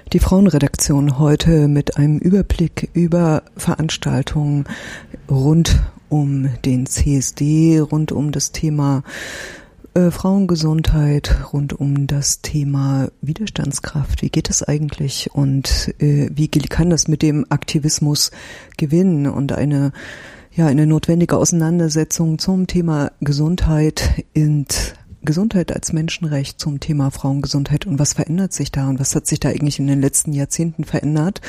Die Frauenredaktion heute mit einem Überblick über Veranstaltungen rund um den CSD, rund um das Thema Frauengesundheit, rund um das Thema Widerstandskraft. Wie geht es eigentlich und wie kann das mit dem Aktivismus gewinnen? Und eine notwendige Auseinandersetzung zum Thema Gesundheit als Menschenrecht, zum Thema Frauengesundheit und was verändert sich da und was hat sich da eigentlich in den letzten Jahrzehnten verändert.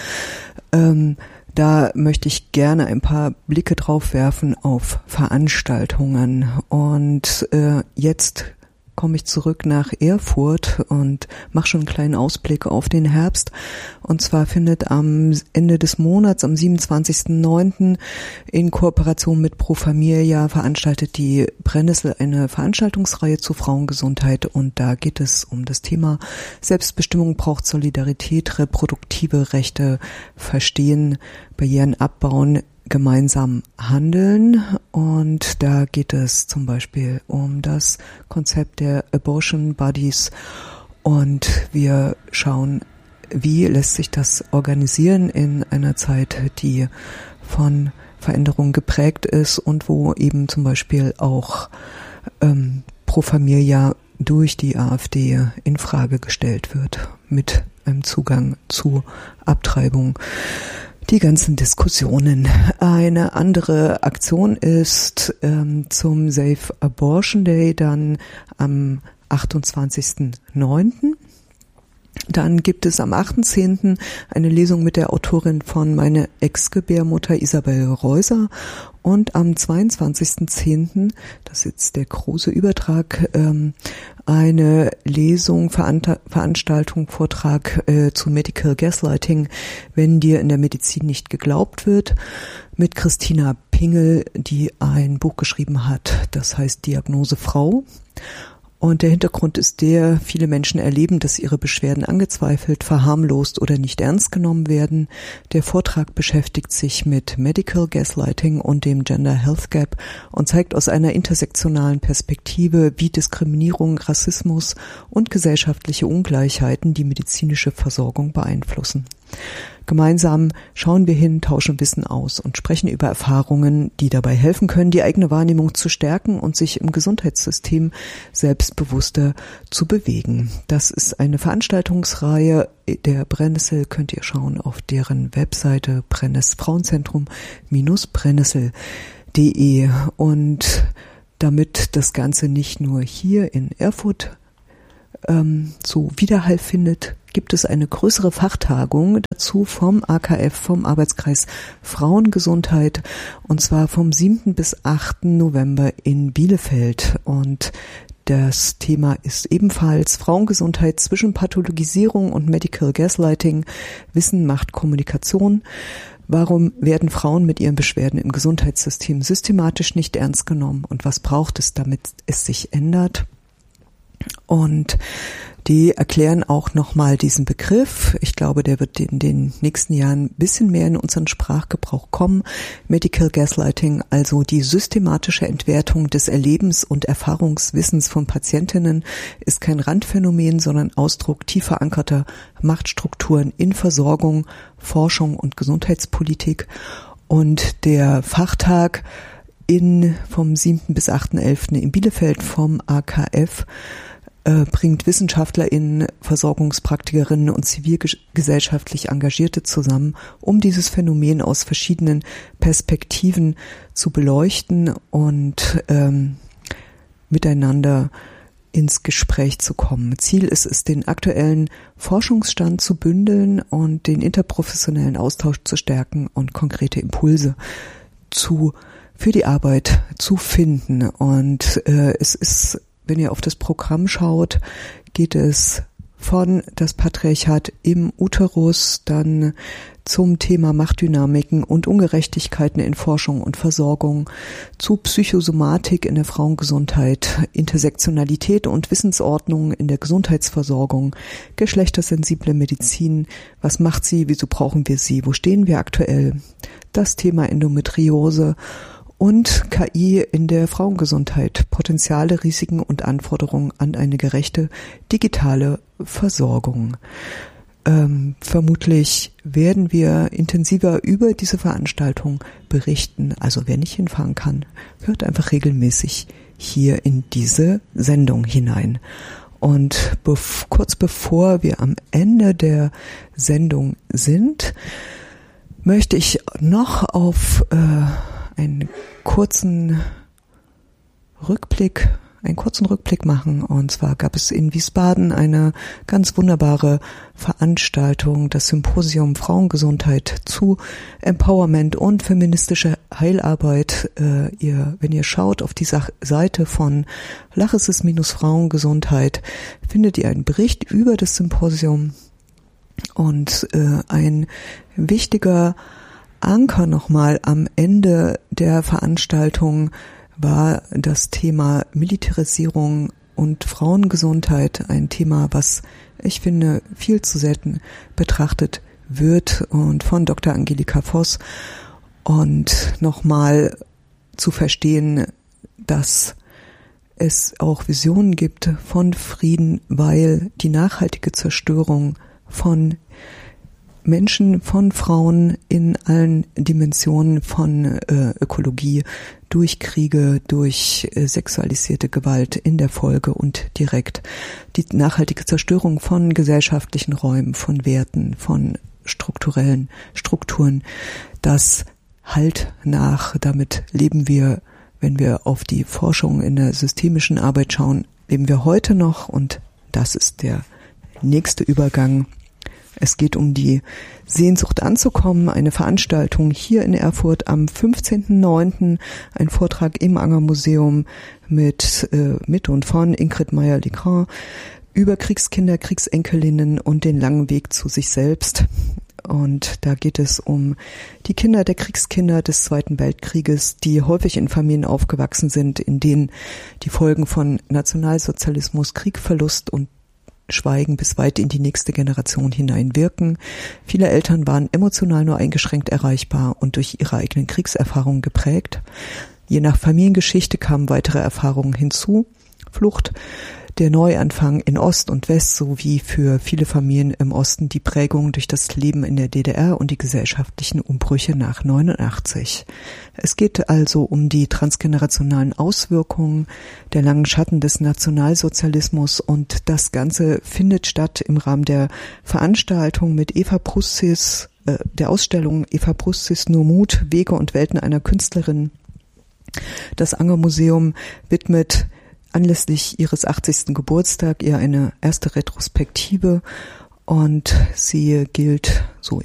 Da möchte ich gerne ein paar Blicke drauf werfen auf Veranstaltungen. Und jetzt komme ich zurück nach Erfurt und mache schon einen kleinen Ausblick auf den Herbst. Und zwar findet am Ende des Monats, am 27.09. in Kooperation mit Pro Familia veranstaltet die Brennnessel eine Veranstaltungsreihe zu Frauengesundheit. Und da geht es um das Thema Selbstbestimmung braucht Solidarität, reproduktive Rechte verstehen, Barrieren abbauen, gemeinsam handeln. Und da geht es zum Beispiel um das Konzept der Abortion Buddies und wir schauen, wie lässt sich das organisieren in einer Zeit, die von Veränderungen geprägt ist und wo eben zum Beispiel auch Pro Familia durch die AfD in Frage gestellt wird mit einem Zugang zu Abtreibung. Die ganzen Diskussionen. Eine andere Aktion ist zum Safe Abortion Day dann am 28.09. Dann gibt es am 8.10. eine Lesung mit der Autorin von Meine Ex-Gebärmutter Isabel Reuser und am 22.10., das ist jetzt der große Übertrag, eine Lesung, Veranstaltung, Vortrag zu Medical Gaslighting, wenn dir in der Medizin nicht geglaubt wird, mit Christina Pingel, die ein Buch geschrieben hat, das heißt Diagnose Frau. Und der Hintergrund ist der, viele Menschen erleben, dass ihre Beschwerden angezweifelt, verharmlost oder nicht ernst genommen werden. Der Vortrag beschäftigt sich mit Medical Gaslighting und dem Gender Health Gap und zeigt aus einer intersektionalen Perspektive, wie Diskriminierung, Rassismus und gesellschaftliche Ungleichheiten die medizinische Versorgung beeinflussen. Gemeinsam schauen wir hin, tauschen Wissen aus und sprechen über Erfahrungen, die dabei helfen können, die eigene Wahrnehmung zu stärken und sich im Gesundheitssystem selbstbewusster zu bewegen. Das ist eine Veranstaltungsreihe der Brennnessel, könnt ihr schauen auf deren Webseite Frauenzentrum-brennnessel.de. Und damit das Ganze nicht nur hier in Erfurt so Widerhall findet, gibt es eine größere Fachtagung dazu vom AKF, vom Arbeitskreis Frauengesundheit, und zwar vom 7. bis 8. November in Bielefeld. Und das Thema ist ebenfalls Frauengesundheit zwischen Pathologisierung und Medical Gaslighting. Wissen macht Kommunikation. Warum werden Frauen mit ihren Beschwerden im Gesundheitssystem systematisch nicht ernst genommen und was braucht es, damit es sich ändert? Und die erklären auch nochmal diesen Begriff. Ich glaube, der wird in den nächsten Jahren ein bisschen mehr in unseren Sprachgebrauch kommen. Medical Gaslighting, also die systematische Entwertung des Erlebens- und Erfahrungswissens von Patientinnen, ist kein Randphänomen, sondern Ausdruck tief verankerter Machtstrukturen in Versorgung, Forschung und Gesundheitspolitik. Und der Fachtag vom 7. bis 8.11. in Bielefeld vom AKF bringt WissenschaftlerInnen, Versorgungspraktikerinnen und zivilgesellschaftlich Engagierte zusammen, um dieses Phänomen aus verschiedenen Perspektiven zu beleuchten und miteinander ins Gespräch zu kommen. Ziel ist es, den aktuellen Forschungsstand zu bündeln und den interprofessionellen Austausch zu stärken und konkrete Impulse für die Arbeit zu finden. Und es ist, wenn ihr auf das Programm schaut, geht es von das Patriarchat im Uterus, dann zum Thema Machtdynamiken und Ungerechtigkeiten in Forschung und Versorgung, zu Psychosomatik in der Frauengesundheit, Intersektionalität und Wissensordnung in der Gesundheitsversorgung, geschlechtersensible Medizin, was macht sie, wieso brauchen wir sie, wo stehen wir aktuell, das Thema Endometriose und KI in der Frauengesundheit, Potenziale, Risiken und Anforderungen an eine gerechte digitale Versorgung. Vermutlich werden wir intensiver über diese Veranstaltung berichten. Also wer nicht hinfahren kann, hört einfach regelmäßig hier in diese Sendung hinein. Und kurz bevor wir am Ende der Sendung sind, möchte ich noch auf einen kurzen Rückblick machen. Und zwar gab es in Wiesbaden eine ganz wunderbare Veranstaltung, das Symposium Frauengesundheit zu Empowerment und feministische Heilarbeit. Wenn ihr schaut auf die Seite von Lachesis-Frauengesundheit, findet ihr einen Bericht über das Symposium. Und ein wichtiger Anker nochmal am Ende der Veranstaltung war das Thema Militarisierung und Frauengesundheit, ein Thema, was ich finde viel zu selten betrachtet wird, und von Dr. Angelika Voss, und nochmal zu verstehen, dass es auch Visionen gibt von Frieden, weil die nachhaltige Zerstörung von Menschen, von Frauen in allen Dimensionen von Ökologie, durch Kriege, durch sexualisierte Gewalt in der Folge und direkt, die nachhaltige Zerstörung von gesellschaftlichen Räumen, von Werten, von strukturellen Strukturen, das halt nach. Damit leben wir, wenn wir auf die Forschung in der systemischen Arbeit schauen, leben wir heute noch, und das ist der nächste Übergang. Es geht um die Sehnsucht anzukommen, eine Veranstaltung hier in Erfurt am 15.09., ein Vortrag im Anger Museum mit und von Ingrid Meyer-Legrand über Kriegskinder, Kriegsenkelinnen und den langen Weg zu sich selbst. Und da geht es um die Kinder der Kriegskinder des Zweiten Weltkrieges, die häufig in Familien aufgewachsen sind, in denen die Folgen von Nationalsozialismus, Krieg, Verlust und Schweigen bis weit in die nächste Generation hinein wirken. Viele Eltern waren emotional nur eingeschränkt erreichbar und durch ihre eigenen Kriegserfahrungen geprägt. Je nach Familiengeschichte kamen weitere Erfahrungen hinzu. Flucht, der Neuanfang in Ost und West sowie für viele Familien im Osten die Prägung durch das Leben in der DDR und die gesellschaftlichen Umbrüche nach 89. Es geht also um die transgenerationalen Auswirkungen der langen Schatten des Nationalsozialismus, und das Ganze findet statt im Rahmen der Veranstaltung mit Eva Prussis, der Ausstellung Eva Prussis Nur Mut, Wege und Welten einer Künstlerin. Das Anger Museum widmet anlässlich ihres 80. Geburtstag ihr eine erste Retrospektive, und sie gilt, so